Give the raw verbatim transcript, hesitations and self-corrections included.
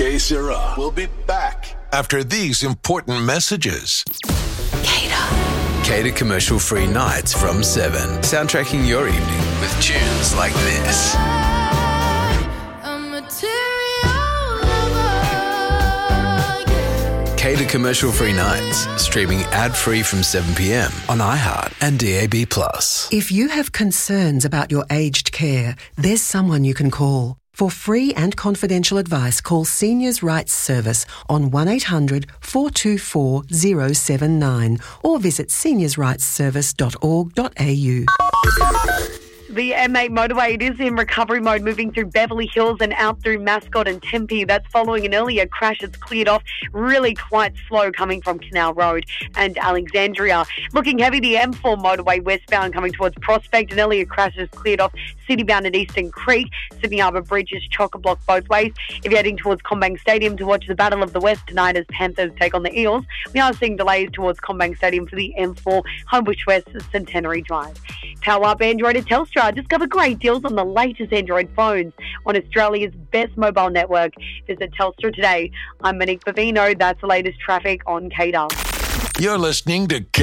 K Sarah will be back after these important messages. Cater. Cater commercial-free nights from seven. Soundtracking your evening with tunes like this. Cater commercial-free nights, streaming ad-free from seven p.m. on iHeart and D A B plus. If you have concerns about your aged care, there's someone you can call. For free and confidential advice, call Seniors Rights Service on one eight hundred four two four zero seven nine or visit seniors rights service dot org dot a u. The M eight motorway, it is in recovery mode, moving through Beverly Hills and out through Mascot and Tempe. That's following an earlier crash. It's cleared off, really quite slow coming from Canal Road and Alexandria. Looking heavy, the M four motorway westbound coming towards Prospect. An earlier crash is cleared off, citybound at Eastern Creek. Sydney Harbour Bridge is chock-a-block both ways. If you're heading towards Combank Stadium to watch the Battle of the West tonight as Panthers take on the Eels, we are seeing delays towards Combank Stadium for the M four, Homebush West Centenary Drive. Power up Android at Telstra. Discover great deals on the latest Android phones on Australia's best mobile network. Visit Telstra today. I'm Monique Bavino. That's the latest traffic on Cater. You're listening to K